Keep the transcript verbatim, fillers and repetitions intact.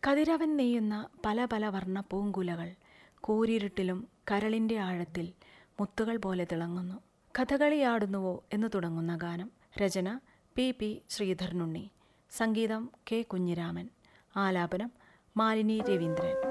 കതിരവൻ നെയ്യുന്ന പല പല വർണ്ണ പൂങ്കുലകൾ കൂരിരുട്ടിലും കരളിൻ്റെ ആഴത്തിൽ മുത്തുകൾ പോലെ തിളങ്ങുന്നു. കഥകളിയാടുന്നുവോ എന്ന് തുടങ്ങുന്ന ഗാനം. രചന പി പി ശ്രീധരനുണ്ണി. സംഗീതം കെ കുഞ്ഞിരാമൻ. ആലാപനം മാലിനി രവീന്ദ്രൻ.